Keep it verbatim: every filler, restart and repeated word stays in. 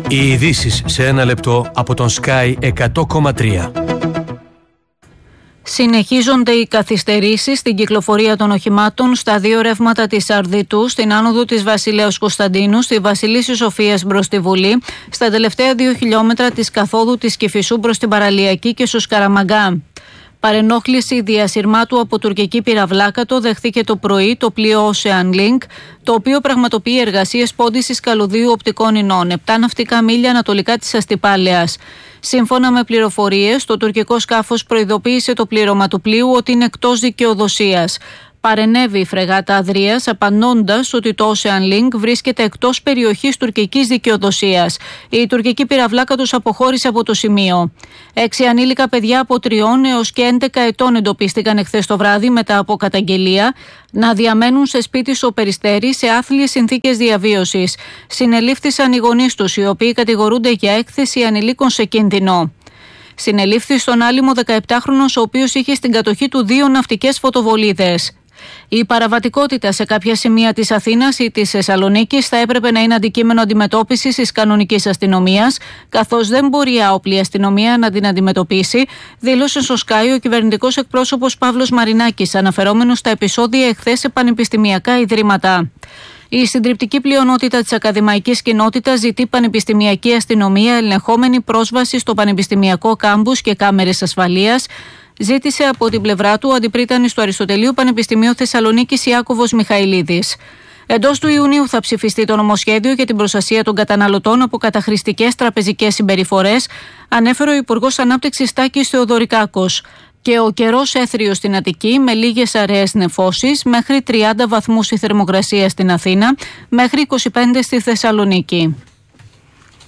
Οι ειδήσεις σε ένα λεπτό από τον Sky εκατό κόμμα τρία. Συνεχίζονται οι καθυστερήσεις στην κυκλοφορία των οχημάτων στα δύο ρεύματα της Αρδιτού, στην άνοδο της Βασιλέως Κωνσταντίνου, στη Βασιλίσσης Σοφίας μπρος τη Βουλή, στα τελευταία δύο χιλιόμετρα της καθόδου της Κηφισού προς την Παραλιακή και στο Σκαραμαγκά. Παρενόχληση διασυρμάτου από τουρκική πυραυλάκατο δεχθήκε το πρωί το πλοίο Ocean Link, το οποίο πραγματοποιεί εργασίες πόντισης καλωδίου οπτικών ινών, επτά ναυτικά μίλια ανατολικά της Αστυπάλαιας. Σύμφωνα με πληροφορίες, το τουρκικό σκάφος προειδοποίησε το πλήρωμα του πλοίου ότι είναι εκτός δικαιοδοσίας. Παρενέβη η φρεγάτα Αδρίας, απαντώντας ότι το Ocean Link βρίσκεται εκτός περιοχής τουρκικής δικαιοδοσίας. Η τουρκική πυραυλάκατος αποχώρησε από το σημείο. Έξι ανήλικα παιδιά από τριών έως και έντεκα ετών εντοπίστηκαν εχθές το βράδυ μετά από καταγγελία να διαμένουν σε σπίτι στο Περιστέρι σε άθλιες συνθήκες διαβίωσης. Συνελήφθησαν οι γονείς τους, οι οποίοι κατηγορούνται για έκθεση ανηλίκων σε κίνδυνο. Συνελήφθη στον άλυμο δεκαεπτάχρονος, ο οποίος είχε στην κατοχή του δύο ναυτικές φωτοβολίδες. Η παραβατικότητα σε κάποια σημεία της Αθήνας ή της Θεσσαλονίκης θα έπρεπε να είναι αντικείμενο αντιμετώπισης της κανονικής αστυνομίας, καθώς δεν μπορεί η άοπλη αστυνομία να την αντιμετωπίσει, δήλωσε στο Sky ο κυβερνητικός εκπρόσωπος Παύλος Μαρινάκης, αναφερόμενος στα επεισόδια εχθές σε πανεπιστημιακά ιδρύματα. Η συντριπτική πλειονότητα της ακαδημαϊκής κοινότητας ζητεί πανεπιστημιακή αστυνομία, ελεγχόμενη πρόσβαση στο πανεπιστημιακό κάμπους και κάμερες ασφαλείας. Ζήτησε από την πλευρά του ο αντιπρίτανης του Αριστοτελείου Πανεπιστημίου Θεσσαλονίκης Ιάκωβος Μιχαηλίδης. Εντός του Ιουνίου θα ψηφιστεί το νομοσχέδιο για την προστασία των καταναλωτών από καταχρηστικές τραπεζικές συμπεριφορές, ανέφερε ο Υπουργός Ανάπτυξης Τάκης Θεοδωρικάκος. Και ο καιρός έθριος στην Αττική με λίγες αραιές νεφώσεις, μέχρι τριάντα βαθμούς η θερμοκρασία στην Αθήνα, μέχρι είκοσι πέντε στη Θεσσαλονίκη.